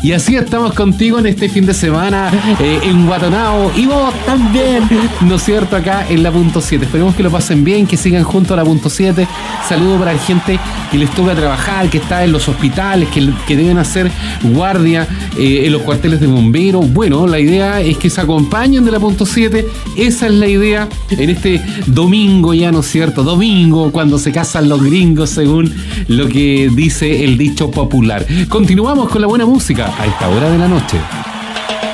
Y así estamos contigo en este fin de semana en Guatonao. Y vos también, ¿no es cierto? Acá en la punto 7. Esperemos que lo pasen bien, que sigan junto a la punto 7. Saludos para la gente que les toca trabajar, que está en los hospitales, que deben hacer guardia en los cuarteles de bomberos. Bueno, la idea es que se acompañen de la punto 7. Esa es la idea en este domingo ya, ¿no es cierto? Domingo, cuando se casan los gringos, según lo que dice el dicho popular. Continuamos con la buena música a esta hora de la noche.